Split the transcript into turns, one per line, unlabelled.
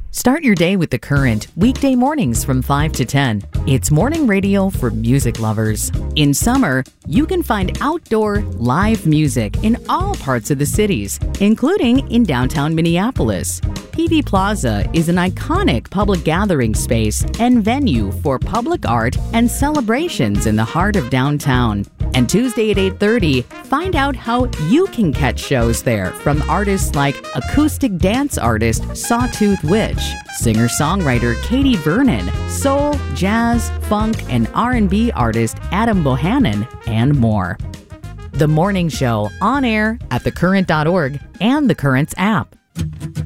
Start your day with The Current, weekday mornings from 5 to 10. It's morning radio for music lovers. In summer, you can find outdoor, live music in all parts of the cities, including in downtown Minneapolis. PV Plaza is an iconic public gathering space and venue for public art and celebrations in the heart of downtown. And Tuesday at 8:30, find out how you can catch shows there from artists like acoustic dance artist Sawtooth Witch, singer-songwriter Katie Vernon, soul, jazz, funk, and R&B artist Adam Bohannon, and more. The Morning Show on air at thecurrent.org and The Current's app.